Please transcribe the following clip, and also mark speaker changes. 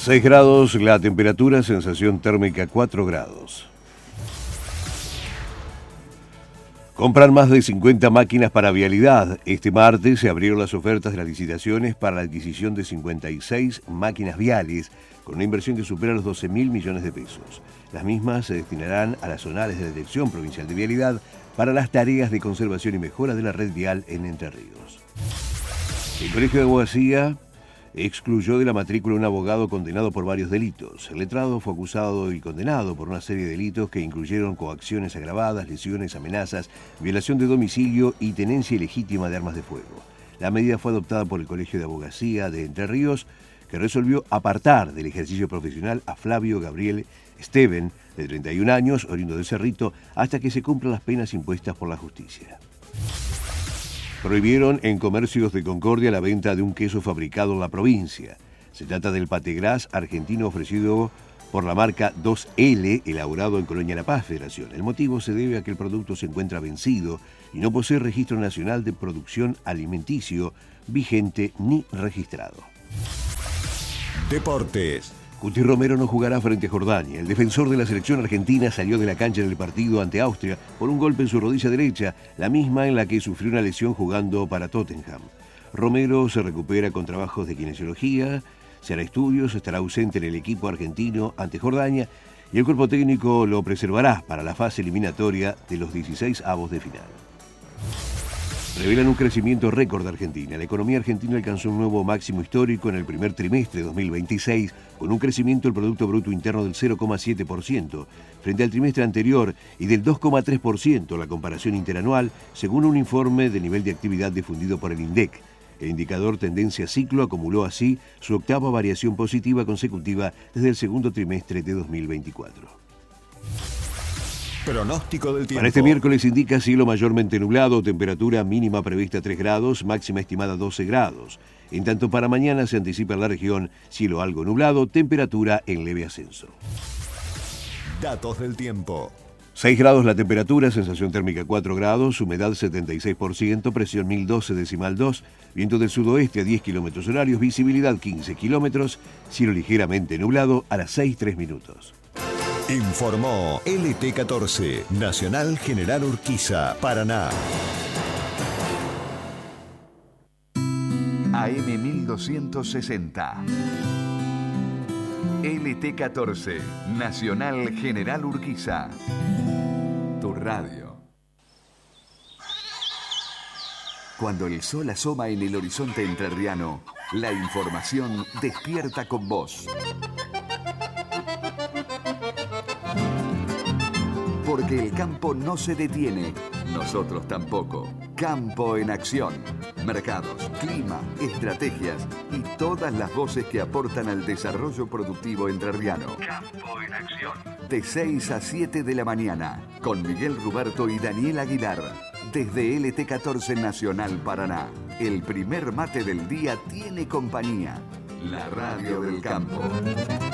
Speaker 1: 6 grados la temperatura, sensación térmica 4 grados. Compran más de 50 máquinas para vialidad. Este martes se abrieron las ofertas de las licitaciones para la adquisición de 56 máquinas viales, con una inversión que supera los 12.000 millones de pesos. Las mismas se destinarán a las zonales de la Dirección Provincial de Vialidad para las tareas de conservación y mejora de la red vial en Entre Ríos. El Colegio de Abogacía excluyó de la matrícula a un abogado condenado por varios delitos. El letrado fue acusado y condenado por una serie de delitos que incluyeron coacciones agravadas, lesiones, amenazas, violación de domicilio y tenencia ilegítima de armas de fuego. La medida fue adoptada por el Colegio de Abogacía de Entre Ríos, que resolvió apartar del ejercicio profesional a Flavio Gabriel Steven, de 31 años, oriundo de Cerrito, hasta que se cumplan las penas impuestas por la justicia. Prohibieron en comercios de Concordia la venta de un queso fabricado en la provincia. Se trata del pategras argentino ofrecido por la marca 2L, elaborado en Colonia La Paz, Federación. El motivo se debe a que el producto se encuentra vencido y no posee registro nacional de producción alimenticio vigente ni registrado.
Speaker 2: Deportes.
Speaker 1: Cuti Romero no jugará frente a Jordania. El defensor de la selección argentina salió de la cancha en el partido ante Austria por un golpe en su rodilla derecha, la misma en la que sufrió una lesión jugando para Tottenham. Romero se recupera con trabajos de kinesiología, se hará estudios, estará ausente en el equipo argentino ante Jordania y el cuerpo técnico lo preservará para la fase eliminatoria de los 16avos de final. Revelan un crecimiento récord de Argentina. La economía argentina alcanzó un nuevo máximo histórico en el primer trimestre de 2026, con un crecimiento del Producto Bruto Interno del 0,7% frente al trimestre anterior y del 2,3% la comparación interanual, según un informe de nivel de actividad difundido por el INDEC. El indicador tendencia ciclo acumuló así su octava variación positiva consecutiva desde el segundo trimestre de 2024.
Speaker 2: Pronóstico del tiempo.
Speaker 1: Para este miércoles indica cielo mayormente nublado, temperatura mínima prevista 3 grados, máxima estimada 12 grados. En tanto para mañana se anticipa en la región cielo algo nublado, temperatura en leve ascenso.
Speaker 2: Datos del tiempo.
Speaker 1: 6 grados la temperatura, sensación térmica 4 grados, humedad 76%, presión 1012,2, viento del sudoeste a 10 kilómetros horarios, visibilidad 15 kilómetros, cielo ligeramente nublado a las 6:03 minutos.
Speaker 2: Informó LT14, Nacional General Urquiza, Paraná.
Speaker 3: AM 1260. LT14, Nacional General Urquiza. Tu radio. Cuando el sol asoma en el horizonte entrerriano, la información despierta con vos. Porque el campo no se detiene, nosotros tampoco. Campo en acción. Mercados, clima, estrategias y todas las voces que aportan al desarrollo productivo entrerriano. Campo en acción. De 6 a 7 de la mañana, con Miguel Ruberto y Daniel Aguilar. Desde LT14 Nacional Paraná. El primer mate del día tiene compañía. La radio del campo.